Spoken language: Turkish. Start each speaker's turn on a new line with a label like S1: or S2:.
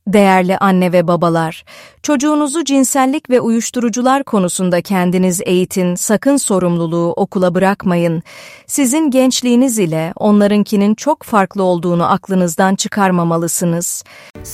S1: Değerli anne ve babalar, çocuğunuzu cinsellik ve uyuşturucular konusunda kendiniz eğitin, sakın sorumluluğu okula bırakmayın. Sizin gençliğiniz ile onlarınkinin çok farklı olduğunu aklınızdan çıkarmamalısınız.